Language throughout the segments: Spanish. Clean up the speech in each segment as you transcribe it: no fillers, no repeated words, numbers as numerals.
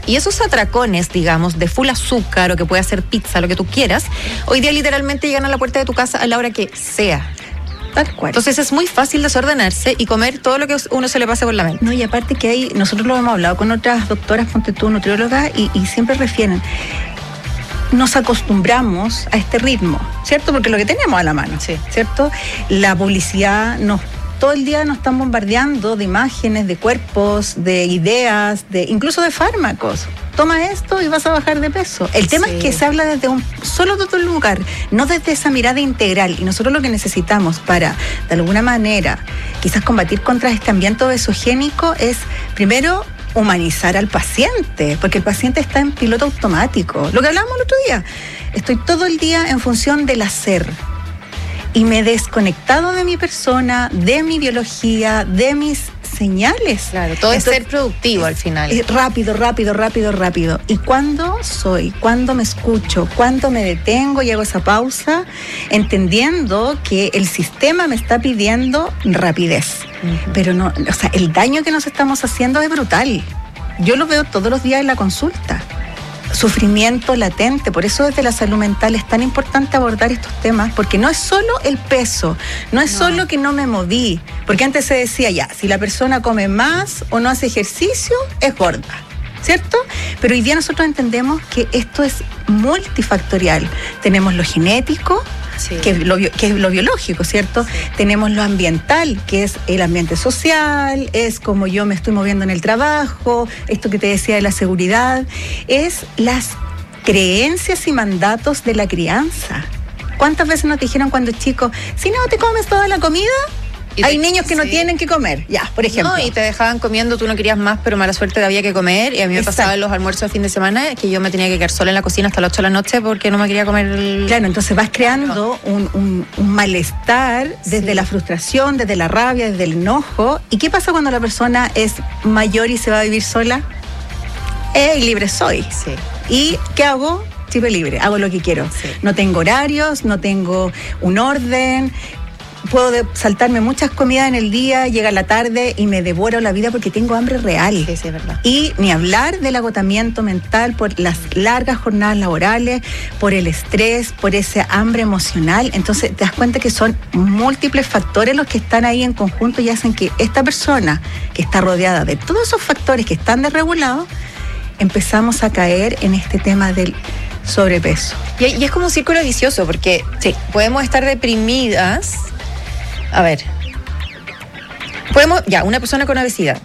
Y esos atracones, digamos, de full azúcar o que puede hacer pizza, lo que tú quieras, hoy día literalmente llegan a la puerta de tu casa a la hora que sea. Tal cual. Entonces es muy fácil desordenarse y comer todo lo que uno se le pase por la mente. No, y aparte que nosotros lo hemos hablado con otras doctoras, ponte tú, nutriólogas, y siempre refieren, nos acostumbramos a este ritmo, ¿cierto? Porque lo que tenemos a la mano, sí, ¿cierto? La publicidad todo el día nos están bombardeando de imágenes, de cuerpos, de ideas, incluso de fármacos. Toma esto y vas a bajar de peso. El tema es que se habla desde solo de otro lugar, no desde esa mirada integral. Y nosotros lo que necesitamos para, de alguna manera, quizás combatir contra este ambiente obesogénico es, primero, humanizar al paciente, porque el paciente está en piloto automático. Lo que hablábamos el otro día, estoy todo el día en función del hacer. Y me he desconectado de mi persona, de mi biología, de mis señales. Claro, todo es ser productivo al final. Rápido. ¿Y cuándo me escucho? ¿Cuándo me detengo y hago esa pausa? Entendiendo que el sistema me está pidiendo rapidez. Uh-huh. Pero no, o sea, el daño que nos estamos haciendo es brutal. Yo lo veo todos los días en la consulta. Sufrimiento latente, por eso desde la salud mental es tan importante abordar estos temas, porque no es solo el peso, no es solo que no me moví, porque antes se decía si la persona come más o no hace ejercicio, es gorda, ¿cierto? Pero hoy día nosotros entendemos que esto es multifactorial. Tenemos lo genético, que es lo biológico, ¿cierto? Sí. Tenemos lo ambiental, que es el ambiente social, es como yo me estoy moviendo en el trabajo, esto que te decía de la seguridad, es las creencias y mandatos de la crianza. ¿Cuántas veces nos dijeron cuando chicos, si no te comes toda la comida? Hay niños que no tienen que comer, por ejemplo. No, y te dejaban comiendo, tú no querías más, pero mala suerte había que comer. Y a mí me pasaba en los almuerzos de fin de semana que yo me tenía que quedar sola en la cocina hasta las 8 de la noche porque no me quería comer Claro, entonces vas creando un malestar desde la frustración, desde la rabia, desde el enojo. ¿Y qué pasa cuando la persona es mayor y se va a vivir sola? Libre soy. Sí. ¿Y qué hago? Siempre libre, hago lo que quiero. Sí. No tengo horarios, no tengo un orden. Puedo saltarme muchas comidas en el día, llega la tarde y me devoro la vida porque tengo hambre real. Sí, es verdad. Y ni hablar del agotamiento mental por las largas jornadas laborales, por el estrés, por ese hambre emocional. Entonces te das cuenta que son múltiples factores los que están ahí en conjunto y hacen que esta persona que está rodeada de todos esos factores que están desregulados, empezamos a caer en este tema del sobrepeso. Y es como un círculo vicioso porque podemos estar deprimidas. A ver, una persona con obesidad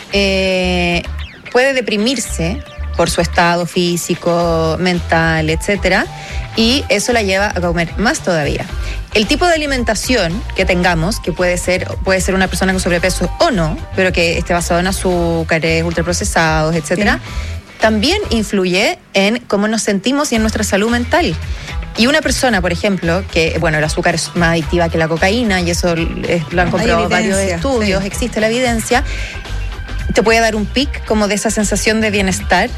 puede deprimirse por su estado físico, mental, etcétera, y eso la lleva a comer más todavía. El tipo de alimentación que tengamos, que puede ser una persona con sobrepeso o no, pero que esté basado en azúcares, ultraprocesados, etcétera, también influye en cómo nos sentimos y en nuestra salud mental. Y una persona, por ejemplo, que, el azúcar es más adictiva que la cocaína, y eso lo han comprobado varios estudios, existe la evidencia, te puede dar un pic como de esa sensación de bienestar,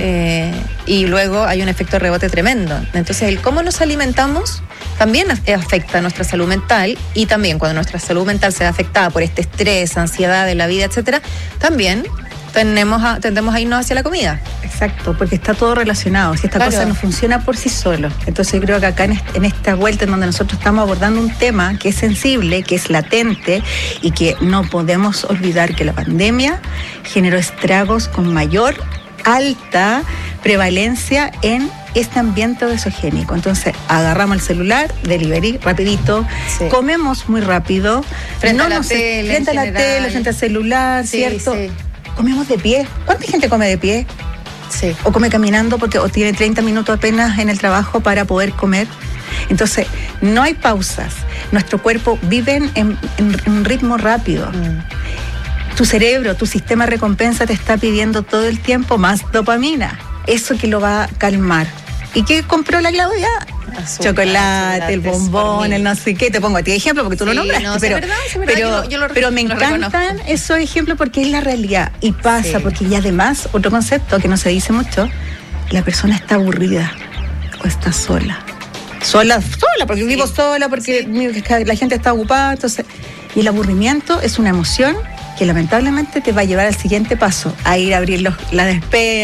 y luego hay un efecto rebote tremendo. Entonces, el cómo nos alimentamos también afecta a nuestra salud mental, y también cuando nuestra salud mental se ve afectada por este estrés, ansiedad de la vida, etcétera, también tendemos a irnos hacia la comida. Exacto, porque está todo relacionado. Si esta cosa no funciona por sí solo. Entonces yo creo que acá en esta vuelta en donde nosotros estamos abordando un tema que es sensible, que es latente, y que no podemos olvidar que la pandemia generó estragos con alta prevalencia en este ambiente obesogénico. Entonces agarramos el celular, delivery, rapidito, comemos muy rápido, frente a la tele, frente al celular, ¿cierto? Sí. Comemos de pie. ¿Cuánta gente come de pie? Sí. O come caminando o tiene 30 minutos apenas en el trabajo para poder comer. Entonces, no hay pausas. Nuestro cuerpo vive en un ritmo rápido. Tu cerebro, tu sistema de recompensa te está pidiendo todo el tiempo más dopamina. Eso que lo va a calmar. ¿Y qué compró la Claudia? Azúcar, chocolate, el bombón, el no sé qué. Te pongo a ti de ejemplo porque tú lo nombraste. No, pero, es verdad, pero me encantan esos ejemplos porque es la realidad. Y pasa porque, y además, otro concepto que no se dice mucho, la persona está aburrida o está sola. Sola, porque vivo sola, porque la gente está ocupada. Entonces, y el aburrimiento es una emoción que lamentablemente te va a llevar al siguiente paso, a ir a abrir la despensa,